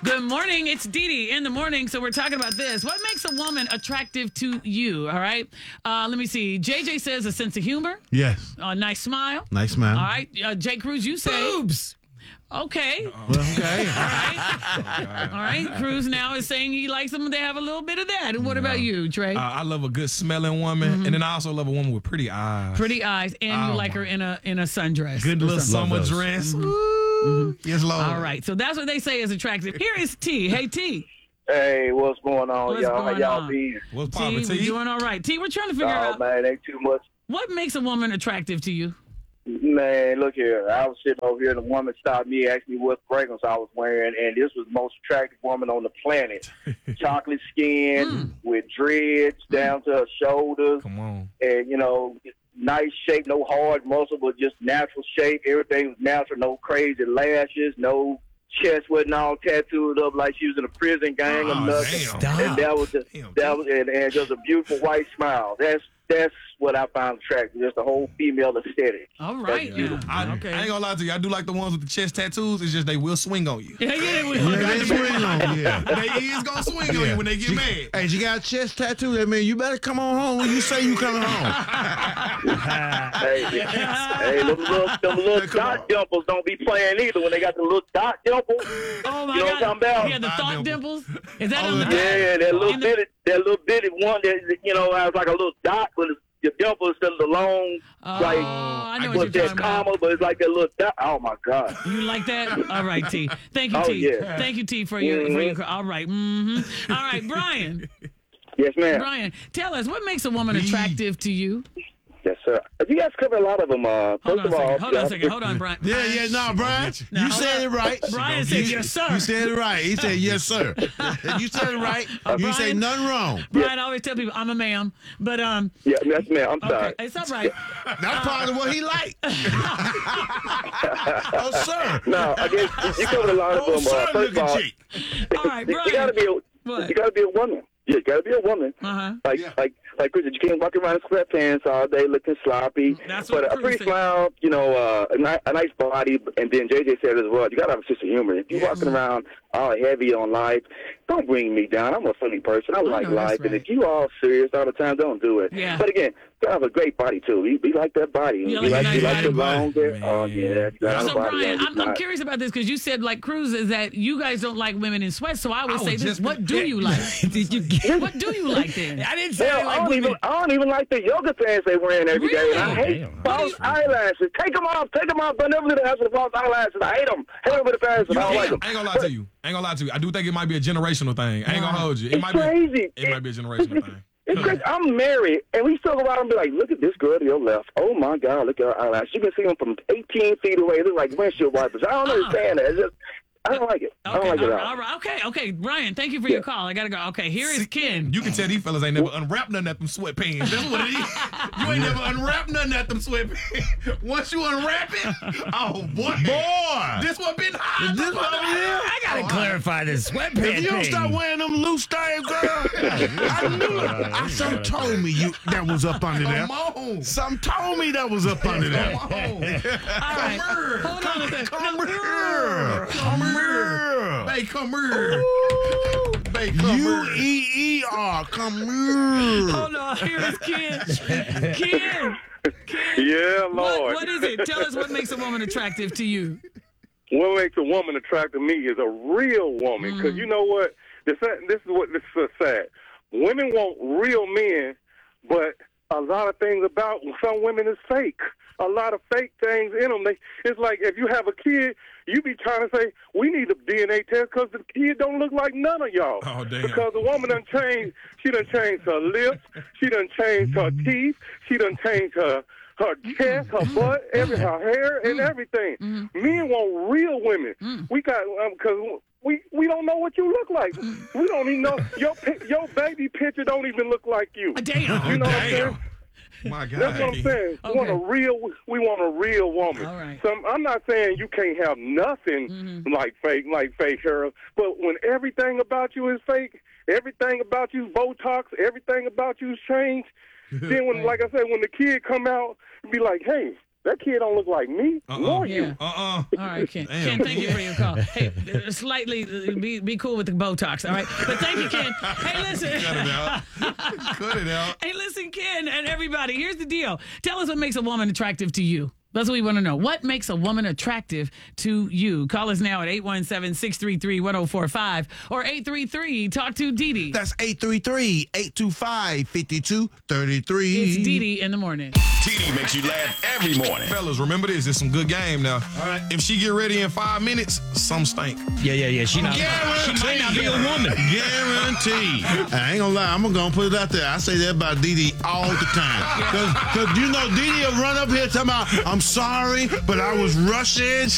Good morning. It's Dee Dee in the morning. So we're talking about this. What makes a woman attractive to you? All right. Let me see. JJ says a sense of humor. Yes. A nice smile. Nice smile. All right. Jay Cruz, you say. Boobs. Okay. Well, okay. All right. Cruz now is saying he likes them to have a little bit of that. And what about you, Trey? I love a good smelling woman, and then I also love a woman with pretty eyes. Pretty eyes, and you like her in a sundress. Good or little something. summer dress. Ooh. Yes, Lord. All right. So that's what they say is attractive. Here is T. Hey, T. Hey, what's going on, What's y'all? going How y'all on? be? What's T, poppin', we're T? doing all right. T, we're trying to figure Oh, out man, ain't too much. what makes a woman attractive to you. Man, look here. I was sitting over here, and a woman stopped me, asked me what fragrance I was wearing, and this was the most attractive woman on the planet. Chocolate skin with dreads down to her shoulders, Come on. and, nice shape, no hard muscle, but just natural shape. Everything was natural, no crazy lashes, no chest wasn't all tattooed up like she was in a prison gang or nothing. Damn. And that was and just a beautiful white smile. That's what I found attractive. Just the whole female aesthetic. All right. That's beautiful. I ain't gonna lie to you. I do like the ones with the chest tattoos. It's just they will swing on you. Yeah, they will. Yeah, they swing on you. Yeah. They is gonna swing on you when they get mad. Hey, she got a chest tattoo. That means you better come on home when you say you coming home. Hey, them little dot dimples don't be playing either when they got the little dot dimples. Oh, my You know what I'm talking about? Yeah, the Thought thought dimple. dimples. Is that on the Yeah, that little in the- bitty one that has like a little dot with the dimple instead of the long, Oh, like I know what with you're that talking about. comma, but it's like that little dot. Oh my God. You like that? All right, T. Thank you, Oh, T. yeah. Thank you, T, for your. All right. Mm-hmm. All right, Brian. Yes, ma'am. Brian, tell us what makes a woman attractive to you. Yes, sir. You guys cover a lot of them. Hold First on of all, a second. Hold on, Brian. Yeah, no, Brian. Now, You said it right. Brian said yes, sir. You said it right. He said yes, sir. You said it right. You say Brian- nothing wrong. Brian, I always tell people I'm a ma'am, but Yeah, yes, ma'am. I'm sorry. okay, it's all right. That's probably what he liked. Oh, sir. No, I guess you covered a lot of Oh, them. sir, First look of all, at you. All right, you gotta Brian. be What? you gotta be a woman. You gotta be a woman. Uh-huh. Like Chris, you can't walk around in sweatpants all day looking sloppy. That's what But a Cruz pretty said. smile, a nice body, and then JJ said as well, you gotta have a sense of humor. If you're walking around all heavy on life, don't bring me down. I'm a funny person. I like know, that's life, and right. if you all serious all the time, don't do it. Yeah. But again, you gotta have a great body too. You like that body. You You like a like nice you like the body. long hair. Man. Oh yeah, you gotta have So a body. Brian, on. I'm curious about this because you said like Cruz is that you guys don't like women in sweats. So I would say was this: just- what do you like? Did you get? What do you like then? I didn't say Hell, I like women. I don't even like the yoga pants they wearing every day. And I Really? hate false eyelashes. Take them off. Don't never leave the house with false eyelashes. I hate them. Hate them with the pants. I don't like them. I ain't gonna lie to you. I do think it might be a generational thing. I ain't gonna hold you. It It's might crazy. be. It might be a generational thing. It's crazy. I'm married, and we still go out and be like, look at this girl to your left. Oh, my God, look at her eyelashes. You can see them from 18 feet away. They look like windshield wipers. I don't understand that. It's just, I don't like it. I don't like it at all. all right, okay, Brian, thank you for your call. I gotta go. Okay, here is Ken. You can tell these fellas ain't never unwrapped nothing at them sweatpants. That's what it is. You ain't never unwrapped nothing at them sweatpants. Once you unwrap it, oh boy, this one been hot. This one here? I gotta clarify this sweatpants If you don't thing. start wearing them loose things, girl, I knew it. Something told me that was up under there. Come on. Something told me that was up under there. Come on. All right, hold on a second. Come here. Come here. Hey, come here. Hey, come here. UEER. Come here. Hold on, here is Ken. Ken, Yeah, Lord. what is it? Tell us what makes a woman attractive to you. What makes a woman attractive to me is a real woman. Because you know what? This is so sad. Women want real men, but a lot of things about some women is fake. A lot of fake things in them. It's like if you have a kid, you be trying to say, we need a DNA test because the kid don't look like none of y'all. Oh, damn. Because the woman done changed. She done changed her lips. She done changed her teeth. She done changed her chest, her butt, her hair, and everything. Men want real women. We got, because we don't know what you look like. We don't even know. Your baby picture don't even look like you. Damn. You know what I'm saying? My God. That's what I'm saying. Okay. We want a real woman. All right. So I'm not saying you can't have nothing like fake hair, but when everything about you is fake, everything about you is Botox, everything about you is changed, then when, like I said, when the kid come out and be like, hey, that kid don't look like me. Nor you. All right, Ken. Ken, thank you for your call. Hey, slightly be cool with the Botox, all right? But thank you, Ken. Hey, listen. Cut it out. Cut it out. Hey, listen, Ken and everybody, here's the deal. Tell us what makes a woman attractive to you. That's what we want to know. What makes a woman attractive to you? Call us now at 817-633-1045 or 833-TALK-TO-DD. That's 833-825-5233. It's Didi in the morning. TD makes you laugh every morning. Fellas, remember this. It's some good game now. All right. If she get ready in 5 minutes, some stink. Yeah. She might not be a woman. Guarantee. I ain't gonna lie. I'm gonna put it out there. I say that about Didi all the time. Because you know Didi will run up here talking about, I'm sorry, but I was rushing.